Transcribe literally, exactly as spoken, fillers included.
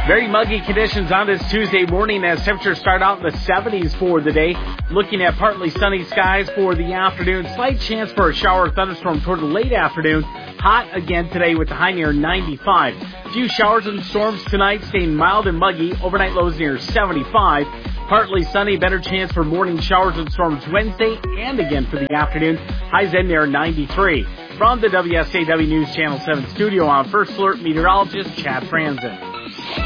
Very muggy conditions on this Tuesday morning as temperatures start out in the seventies for the day. Looking at partly sunny skies for the afternoon. Slight chance for a shower or thunderstorm toward the late afternoon. Hot again today with the high near ninety-five. A few showers and storms tonight, staying mild and muggy. Overnight lows near seventy-five. Partly sunny, better chance for morning showers and storms Wednesday and again for the afternoon. Highs in near ninety-three. From the W S A W News Channel seven studio, I'm First Alert meteorologist Chad Franzen.